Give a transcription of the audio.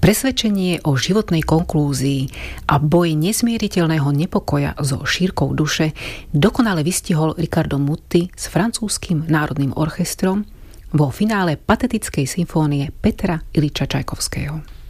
Presvedčenie o životnej konklúzii a boji nezmieriteľného nepokoja so šírkou duše dokonale vystihol Riccardo Muti s francúzskym národným orchestrom vo finále patetickej symfónie Petra Iljiča Čajkovského.